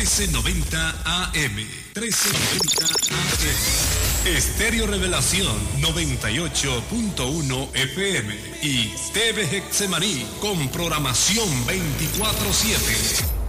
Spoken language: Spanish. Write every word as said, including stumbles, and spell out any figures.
trece noventa A M. trece noventa A M. Estéreo Revelación noventa y ocho punto uno F M. Y T V Getsemaní con programación veinticuatro siete.